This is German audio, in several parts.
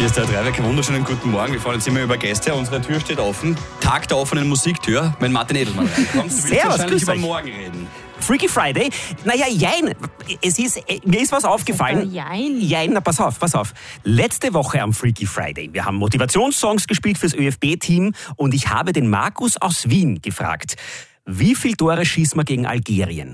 Hier ist der Dreiwecker, wunderschönen guten Morgen. Wir fahren jetzt immer über Gäste. Unsere Tür steht offen. Tag der offenen Musiktür. Wenn Martin Edelmann reinkommt, du willst wahrscheinlich über morgen reden. Freaky Friday? Naja, jein. Mir ist was aufgefallen. Jein, na pass auf. Letzte Woche am Freaky Friday. Wir haben Motivationssongs gespielt fürs ÖFB-Team und ich habe den Markus aus Wien gefragt, wie viele Tore schießen wir gegen Algerien?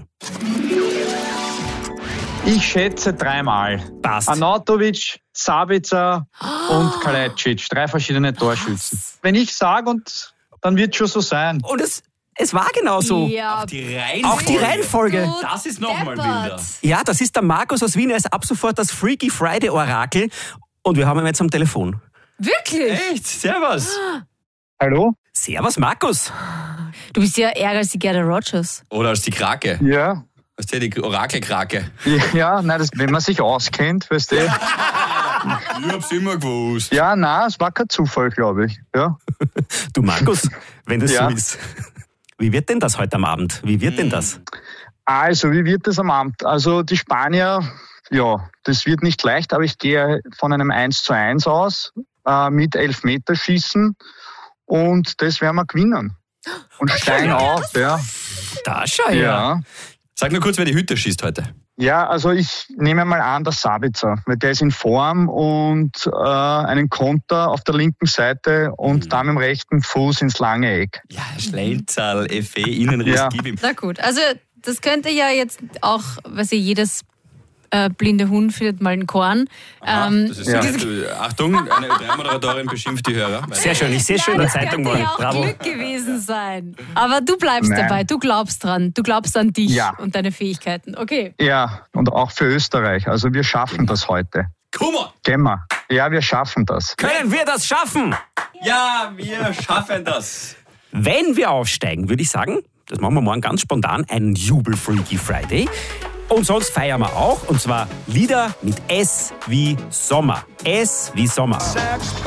Ich schätze 3-mal. Passt. Arnautovic, Sabitzer und Kalajdzic. 3 verschiedene Torschützen. Wenn ich sage, und dann wird es schon so sein. Und es war genau so. Ja, Auch die Reihenfolge. Das ist nochmal wilder. Ja, das ist der Markus aus Wien. Er ist ab sofort das Freaky Friday Orakel. Und wir haben ihn jetzt am Telefon. wirklich? Echt? Servus. Hallo? Servus, Markus. Du bist ja ärger als die Gerda Rogers. Oder als die Krake. Ja. Weißt du, die Orakelkrake. Ja, nein, wenn man sich auskennt, weißt du. Ich hab's immer gewusst. Ja, nein, es war kein Zufall, glaube ich. Ja. Du, Markus, wenn das Ja. so ist. Wie wird denn das heute am Abend? Wie wird denn das? Also, wie wird das am Abend? Also, die Spanier, ja, das wird nicht leicht, aber ich gehe von einem 1:1 aus, mit Elfmeterschießen und das werden wir gewinnen. Und steigen auf, ja. Da schau her. Ja. Sag nur kurz, wer die Hütte schießt heute. Ja, also ich nehme mal an, der Sabitzer, weil der ist in Form und einen Konter auf der linken Seite und dann mit dem rechten Fuß ins lange Eck. Ja, Schlenzal, Effe, Innenriss, Ja. gib ihm. Na gut, also das könnte ja jetzt auch, weiß ich, jedes blinde Huhn findet mal ein Korn. Das ist Ja. Achtung, eine Ö3-Moderatorin beschimpft die Hörer. Sehr schön, ich sehe schon in der Das Zeitung könnte morgen. ja auch Bravo. Glück gewesen sein. Aber du bleibst Nein. dabei, du glaubst dran, du glaubst an dich Ja. und deine Fähigkeiten. Okay. Ja, und auch für Österreich. Also wir schaffen das heute. Komm on! Gehen wir. Ja, wir schaffen das. Können wir das schaffen? Ja, wir schaffen das. Wenn wir aufsteigen, würde ich sagen, das machen wir morgen ganz spontan, einen Jubel-Freaky Friday. Und sonst feiern wir auch, und zwar Lieder mit S wie Sommer. S wie Sommer. Spice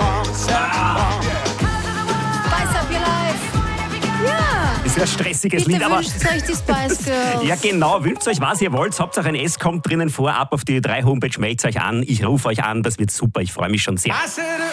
up your life. Ja. Ist ja ein stressiges Bitte Lied, aber... wünscht euch die Spice Girls. Ja genau, wünscht euch, was ihr wollt. Hauptsache ein S kommt drinnen vor, ab auf die 3 Homepage, meldet euch an. Ich rufe euch an, das wird super, ich freue mich schon sehr.